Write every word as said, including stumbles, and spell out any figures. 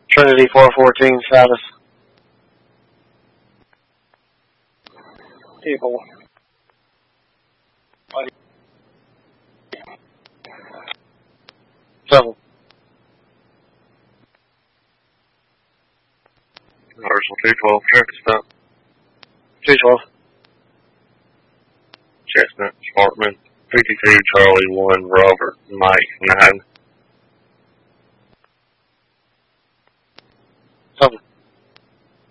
Trinity four fourteen status. People. Seven. Universal two twelve, Chestnut. two twelve. Chestnut, Sparkman, fifty-two, Charlie one, Robert, Mike nine.